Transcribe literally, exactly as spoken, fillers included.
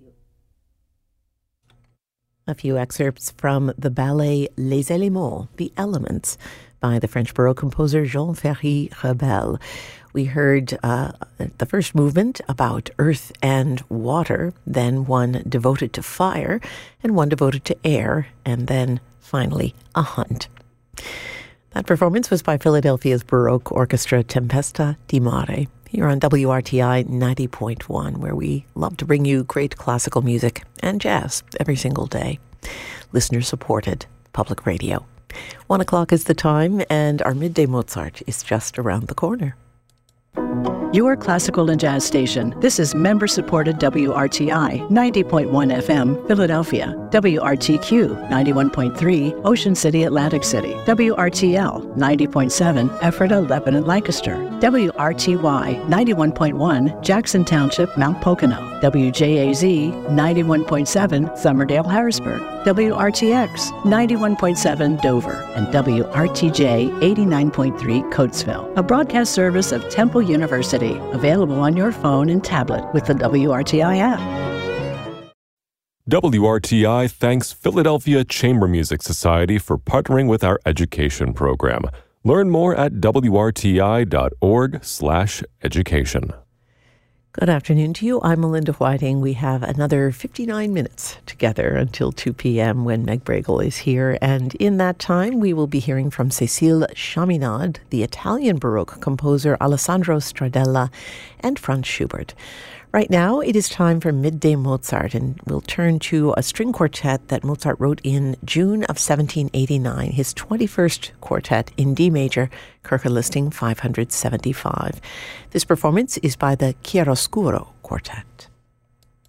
A few excerpts from the ballet Les Éléments, The Elements, by the French Baroque composer Jean-Ferry Rebel. We heard uh, the first movement about earth and water, then one devoted to fire, and one devoted to air, and then finally a hunt. That performance was by Philadelphia's Baroque Orchestra Tempesta di Mare, here on W R T I ninety point one, where we love to bring you great classical music and jazz every single day. Listener-supported public radio. One o'clock is the time, and our Midday Mozart is just around the corner. Your classical and jazz station. This is member-supported W R T I ninety point one F M, Philadelphia. W R T Q ninety-one point three, Ocean City, Atlantic City. W R T L ninety point seven, Ephrata, Lebanon, Lancaster. W R T Y ninety-one point one, Jackson Township, Mount Pocono. W J A Z ninety-one point seven, Somerdale, Harrisburg. W R T X ninety-one point seven, Dover. And W R T J eighty-nine point three, Coatesville. A broadcast service of Temple University. Available on your phone and tablet with the W R T I app. W R T I thanks Philadelphia Chamber Music Society for partnering with our education program. Learn more at W R T I dot org slash education. Good afternoon to you. I'm Melinda Whiting. We have another fifty-nine minutes together until two p.m. when Meg Bregel is here. And in that time, we will be hearing from Cécile Chaminade, the Italian Baroque composer Alessandro Stradella, and Franz Schubert. Right now, it is time for Midday Mozart, and we'll turn to a string quartet that Mozart wrote in June of seventeen eighty-nine, his twenty-first quartet in D major, Kircher listing five hundred seventy-five. This performance is by the Chiaroscuro Quartet.